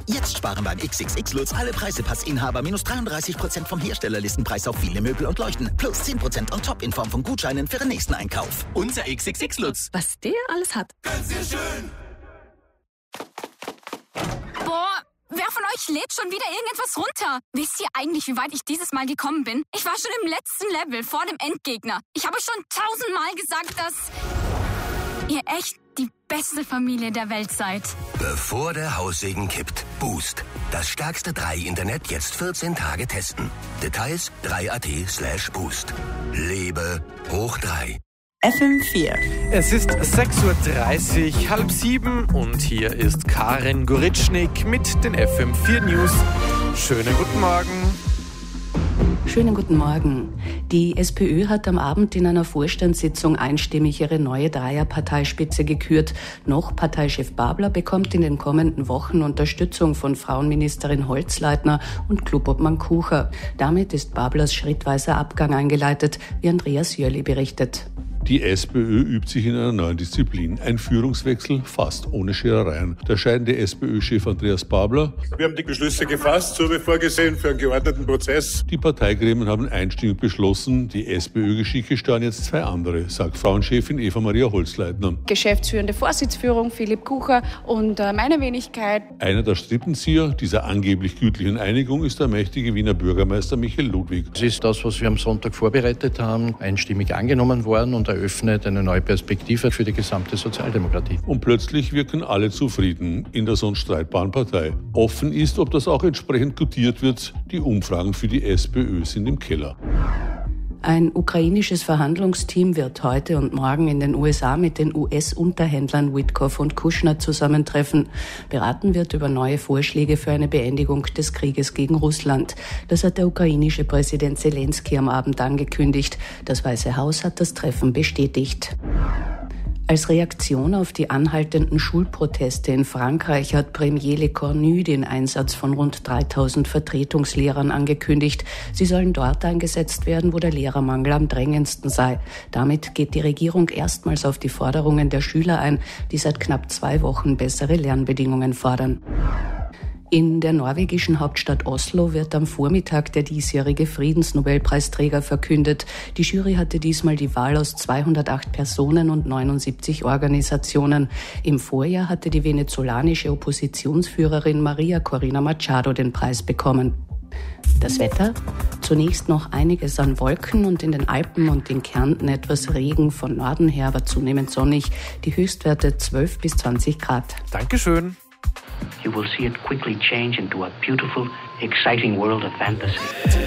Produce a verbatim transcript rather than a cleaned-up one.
Jetzt sparen beim X X X Lutz alle Preisepassinhaber minus dreiunddreißig Prozent vom Herstellerlistenpreis auf viele Möbel und Leuchten. Plus zehn Prozent on top in Form von Gutscheinen für den nächsten Einkauf. Unser X X X Lutz. Was der alles hat. Ganz sehr schön. Boah, wer von euch lädt schon wieder irgendetwas runter? Wisst ihr eigentlich, wie weit ich dieses Mal gekommen bin? Ich war schon im letzten Level, vor dem Endgegner. Ich habe schon tausendmal gesagt, dass ihr echt die beste Familie der Welt seid. Bevor der Haussegen kippt. Boost. Das stärkste drei Internet jetzt vierzehn Tage testen. Details drei punkt at slash boost. Lebe hoch drei. F M vier. Es ist sechs Uhr dreißig, halb sieben und hier ist Karin Goritschnik mit den F M vier News. Schönen guten Morgen. Schönen guten Morgen. Die SPÖ hat am Abend in einer Vorstandssitzung einstimmig ihre neue Dreierparteispitze gekürt. Noch Parteichef Babler bekommt in den kommenden Wochen Unterstützung von Frauenministerin Holzleitner und Klubobmann Kucher. Damit ist Bablers schrittweiser Abgang eingeleitet, wie Andreas Jölli berichtet. Die SPÖ übt sich in einer neuen Disziplin. Ein Führungswechsel fast ohne Scherereien. Der scheidende SPÖ-Chef Andreas Babler. Wir haben die Beschlüsse gefasst, so wie vorgesehen, für einen geordneten Prozess. Die Parteigremien haben einstimmig beschlossen, die SPÖ-Geschicke steuern jetzt zwei andere, sagt Frauenchefin Eva-Maria Holzleitner. Geschäftsführende Vorsitzführung Philipp Kucher und äh, meine Wenigkeit. Einer der Strippenzieher dieser angeblich gütlichen Einigung ist der mächtige Wiener Bürgermeister Michael Ludwig. Das ist das, was wir am Sonntag vorbereitet haben, einstimmig angenommen worden und eröffnet eine neue Perspektive für die gesamte Sozialdemokratie. Und plötzlich wirken alle zufrieden in der sonst streitbaren Partei. Offen ist, ob das auch entsprechend gutiert wird. Die Umfragen für die SPÖ sind im Keller. Ein ukrainisches Verhandlungsteam wird heute und morgen in den U S A mit den U S-Unterhändlern Witkoff und Kushner zusammentreffen. Beraten wird über neue Vorschläge für eine Beendigung des Krieges gegen Russland. Das hat der ukrainische Präsident Zelensky am Abend angekündigt. Das Weiße Haus hat das Treffen bestätigt. Als Reaktion auf die anhaltenden Schulproteste in Frankreich hat Premier Le Cornu den Einsatz von rund dreitausend Vertretungslehrern angekündigt. Sie sollen dort eingesetzt werden, wo der Lehrermangel am drängendsten sei. Damit geht die Regierung erstmals auf die Forderungen der Schüler ein, die seit knapp zwei Wochen bessere Lernbedingungen fordern. In der norwegischen Hauptstadt Oslo wird am Vormittag der diesjährige Friedensnobelpreisträger verkündet. Die Jury hatte diesmal die Wahl aus zweihundertacht Personen und neunundsiebzig Organisationen. Im Vorjahr hatte die venezolanische Oppositionsführerin Maria Corina Machado den Preis bekommen. Das Wetter? Zunächst noch einiges an Wolken und in den Alpen und in Kärnten etwas Regen, von Norden her aber zunehmend sonnig. Die Höchstwerte zwölf bis zwanzig Grad. Dankeschön. You will see it quickly change into a beautiful, exciting world of fantasy.